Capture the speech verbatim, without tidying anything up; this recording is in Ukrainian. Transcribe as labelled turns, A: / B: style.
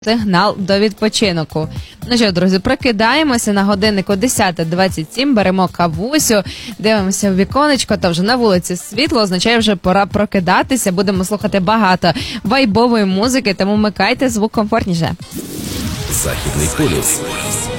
A: сигнал до відпочинку. Ну що, друзі, прокидаємося на годиннику десята двадцять сім, беремо кавусю, дивимося в віконечко, та вже на вулиці світло, означає вже пора прокидатися, будемо слухати багато вайбової музики, тому вмикайте звук комфортніше.
B: Західний полюс.